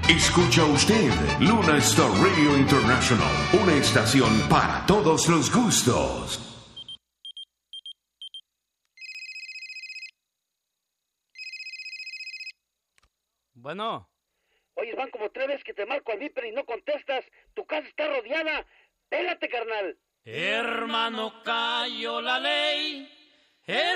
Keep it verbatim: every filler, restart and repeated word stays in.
Escucha usted Luna Star Radio International, una estación para todos los gustos. Bueno. Oye, van como tres veces que te marco al Viper y no contestas. Tu casa está rodeada. Pélate, carnal. Hermano, cayó la ley. Es